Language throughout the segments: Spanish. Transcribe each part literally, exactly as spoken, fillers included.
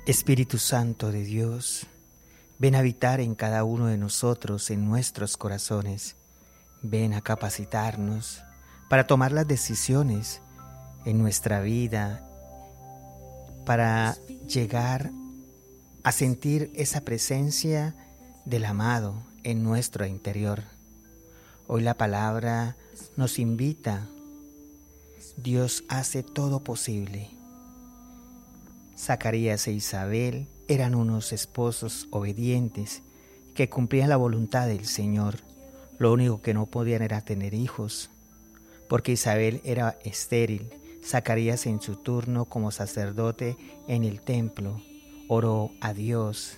Espíritu Santo de Dios, ven a habitar en cada uno de nosotros, en nuestros corazones. Ven a capacitarnos para tomar las decisiones en nuestra vida, para llegar a sentir esa presencia del amado en nuestro interior. Hoy la palabra nos invita. Dios hace todo posible. Zacarías e Isabel eran unos esposos obedientes que cumplían la voluntad del Señor. Lo único que no podían era tener hijos, porque Isabel era estéril. Zacarías, en su turno como sacerdote en el templo, oró a Dios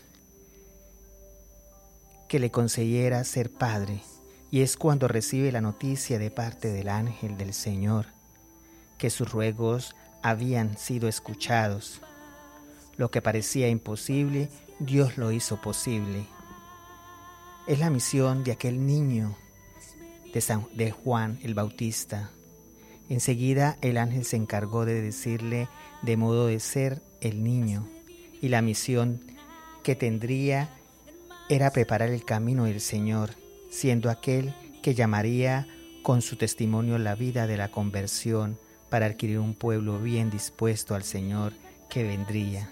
que le concediera ser padre, y es cuando recibe la noticia de parte del ángel del Señor que sus ruegos habían sido escuchados. Lo que parecía imposible, Dios lo hizo posible. Es la misión de aquel niño de, San, de Juan el Bautista. Enseguida el ángel se encargó de decirle de modo de ser el niño, y la misión que tendría era preparar el camino del Señor, siendo aquel que llamaría con su testimonio la vida de la conversión para adquirir un pueblo bien dispuesto al Señor que vendría.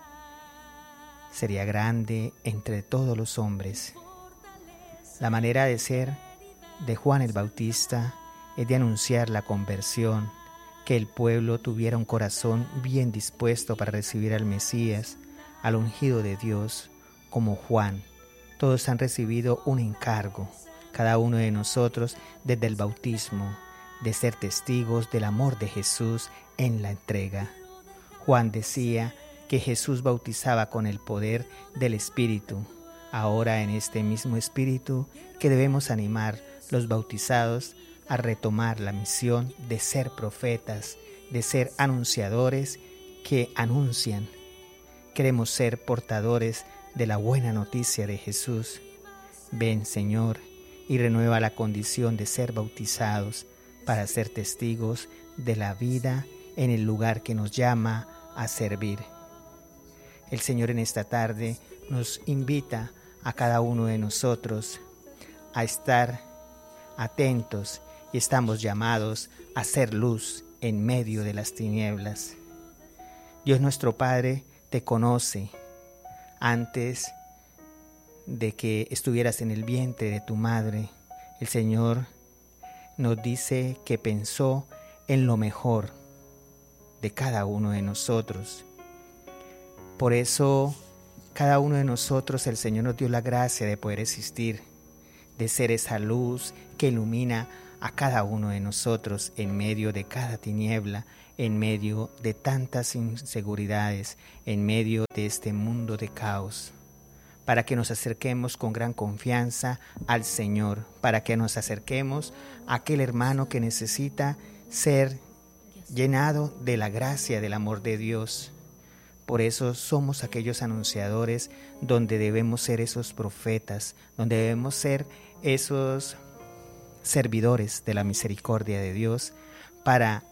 Sería grande entre todos los hombres. La manera de ser de Juan el Bautista es de anunciar la conversión, que el pueblo tuviera un corazón bien dispuesto para recibir al Mesías, al ungido de Dios, como Juan. Todos han recibido un encargo, cada uno de nosotros desde el bautismo, de ser testigos del amor de Jesús en la entrega. Juan decía que Jesús bautizaba con el poder del Espíritu. Ahora, en este mismo Espíritu, que debemos animar los bautizados a retomar la misión de ser profetas, de ser anunciadores que anuncian. Queremos ser portadores de la buena noticia de Jesús. Ven, Señor, y renueva la condición de ser bautizados para ser testigos de la vida en el lugar que nos llama a servir. El Señor en esta tarde nos invita a cada uno de nosotros a estar atentos, y estamos llamados a ser luz en medio de las tinieblas. Dios nuestro Padre te conoce antes de que estuvieras en el vientre de tu madre. El Señor nos dice que pensó en lo mejor de cada uno de nosotros. Por eso, cada uno de nosotros, el Señor nos dio la gracia de poder existir, de ser esa luz que ilumina a cada uno de nosotros en medio de cada tiniebla, en medio de tantas inseguridades, en medio de este mundo de caos, para que nos acerquemos con gran confianza al Señor, para que nos acerquemos a aquel hermano que necesita ser llenado de la gracia del amor de Dios. Por eso somos aquellos anunciadores donde debemos ser esos profetas, donde debemos ser esos servidores de la misericordia de Dios para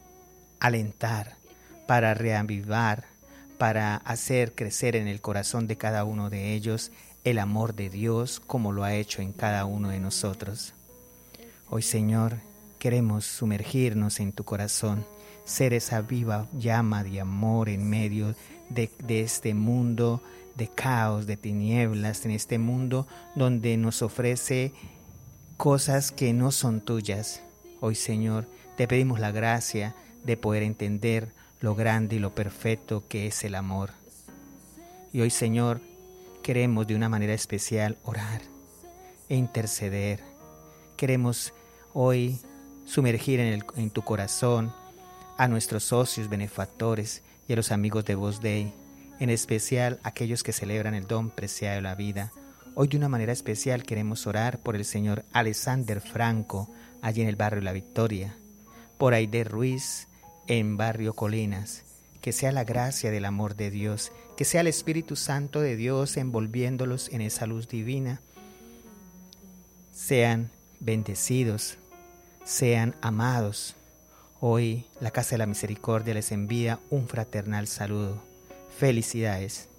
alentar, para reavivar, para hacer crecer en el corazón de cada uno de ellos el amor de Dios como lo ha hecho en cada uno de nosotros. Hoy, Señor, queremos sumergirnos en tu corazón, ser esa viva llama de amor en medio de, de este mundo de caos, de tinieblas, en este mundo donde nos ofrece cosas que no son tuyas. Hoy, Señor, te pedimos la gracia de poder entender lo grande y lo perfecto que es el amor. Y hoy, Señor, queremos de una manera especial orar e interceder. Queremos hoy sumergir en, el, en tu corazón a nuestros socios benefactores y a los amigos de Voz Dei, en especial aquellos que celebran el don preciado de la vida. Hoy de una manera especial queremos orar por el señor Alexander Franco, allí en el barrio La Victoria, por Aide Ruiz, en barrio Colinas. Que sea la gracia del amor de Dios, que sea el Espíritu Santo de Dios envolviéndolos en esa luz divina. Sean bendecidos, sean amados. Hoy la Casa de la Misericordia les envía un fraternal saludo. Felicidades.